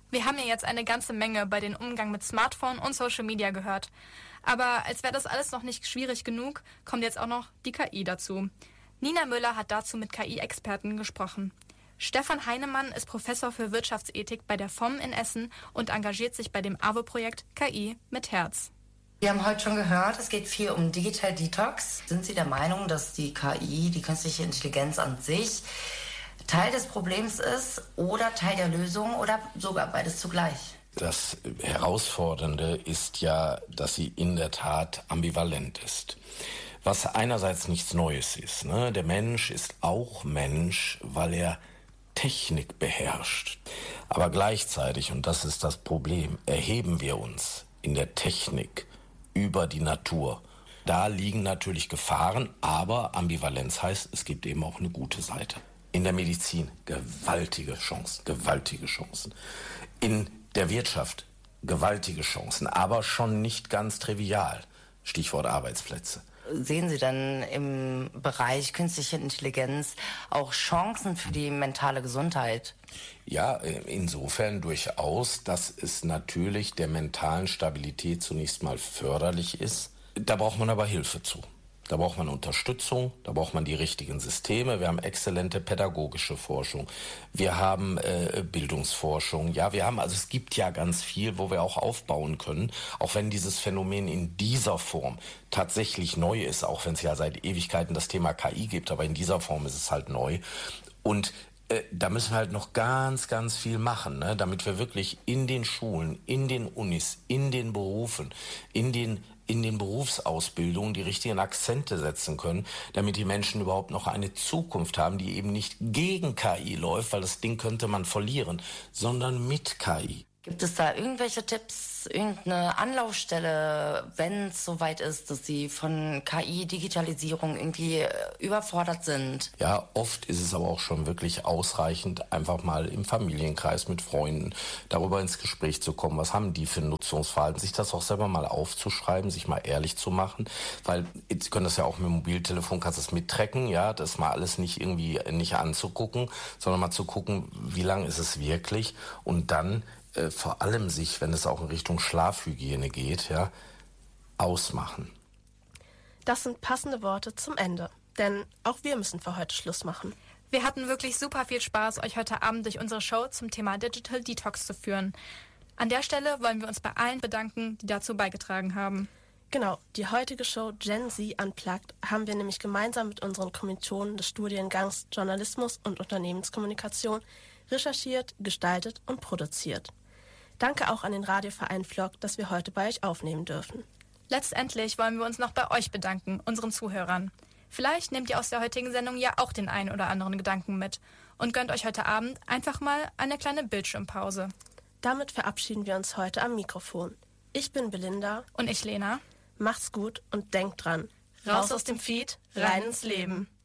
Wir haben ja jetzt eine ganze Menge bei den Umgang mit Smartphone und Social Media gehört. Aber als wäre das alles noch nicht schwierig genug, kommt jetzt auch noch die KI dazu. Nina Müller hat dazu mit KI-Experten gesprochen. Stefan Heinemann ist Professor für Wirtschaftsethik bei der FOM in Essen und engagiert sich bei dem AWO-Projekt KI mit Herz. Wir haben heute schon gehört, es geht viel um Digital Detox. Sind Sie der Meinung, dass die KI, die künstliche Intelligenz an sich, Teil des Problems ist oder Teil der Lösung oder sogar beides zugleich? Das Herausfordernde ist ja, dass sie in der Tat ambivalent ist. Was einerseits nichts Neues ist. Ne? Der Mensch ist auch Mensch, weil er Technik beherrscht. Aber gleichzeitig, und das ist das Problem, erheben wir uns in der Technik über die Natur. Da liegen natürlich Gefahren, aber Ambivalenz heißt, es gibt eben auch eine gute Seite. In der Medizin gewaltige Chancen. In der Wirtschaft gewaltige Chancen, aber schon nicht ganz trivial. Stichwort Arbeitsplätze. Sehen Sie denn im Bereich künstliche Intelligenz auch Chancen für die mentale Gesundheit? Ja, insofern durchaus, dass es natürlich der mentalen Stabilität zunächst mal förderlich ist. Da braucht man aber Hilfe zu. Da braucht man Unterstützung, da braucht man die richtigen Systeme. Wir haben exzellente pädagogische Forschung, wir haben Bildungsforschung. Ja, es gibt ja ganz viel, wo wir auch aufbauen können, auch wenn dieses Phänomen in dieser Form tatsächlich neu ist, auch wenn es ja seit Ewigkeiten das Thema KI gibt, aber in dieser Form ist es halt neu. Und da müssen wir halt noch ganz, ganz viel machen, ne, damit wir wirklich in den Schulen, in den Unis, in den Berufen, in den Berufsausbildungen die richtigen Akzente setzen können, damit die Menschen überhaupt noch eine Zukunft haben, die eben nicht gegen KI läuft, weil das Ding könnte man verlieren, sondern mit KI. Gibt es da irgendwelche Tipps, irgendeine Anlaufstelle, wenn es soweit ist, dass Sie von KI-Digitalisierung irgendwie überfordert sind? Ja, oft ist es aber auch schon wirklich ausreichend, einfach mal im Familienkreis mit Freunden darüber ins Gespräch zu kommen. Was haben die für ein Nutzungsverhalten? Sich das auch selber mal aufzuschreiben, sich mal ehrlich zu machen, weil Sie können das ja auch mit dem Mobiltelefon, kannst das mittracken, ja, das mal alles nicht anzugucken, sondern mal zu gucken, wie lang ist es wirklich und dann vor allem sich, wenn es auch in Richtung Schlafhygiene geht, ja, ausmachen. Das sind passende Worte zum Ende, denn auch wir müssen für heute Schluss machen. Wir hatten wirklich super viel Spaß, euch heute Abend durch unsere Show zum Thema Digital Detox zu führen. An der Stelle wollen wir uns bei allen bedanken, die dazu beigetragen haben. Genau, die heutige Show Gen Z Unplugged haben wir nämlich gemeinsam mit unseren Kommilitonen des Studiengangs Journalismus und Unternehmenskommunikation recherchiert, gestaltet und produziert. Danke auch an den Radioverein Flock, dass wir heute bei euch aufnehmen dürfen. Letztendlich wollen wir uns noch bei euch bedanken, unseren Zuhörern. Vielleicht nehmt ihr aus der heutigen Sendung ja auch den einen oder anderen Gedanken mit und gönnt euch heute Abend einfach mal eine kleine Bildschirmpause. Damit verabschieden wir uns heute am Mikrofon. Ich bin Belinda. Und ich Lena. Macht's gut und denkt dran. Raus aus dem Feed, rein ins Leben.